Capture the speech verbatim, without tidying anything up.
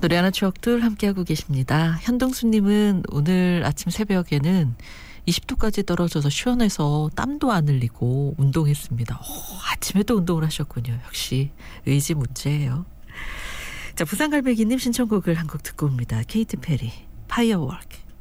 노래하는 추억들 함께하고 계십니다. 현동수님은 오늘 아침 새벽에는 이십 도까지 떨어져서 시원해서 땀도 안 흘리고 운동했습니다. 오, 아침에도 운동을 하셨군요. 역시 의지 문제예요. 자, 부산갈매기님 신청곡을 한 곡 듣고 옵니다. 케이티 페리, 파이어워크.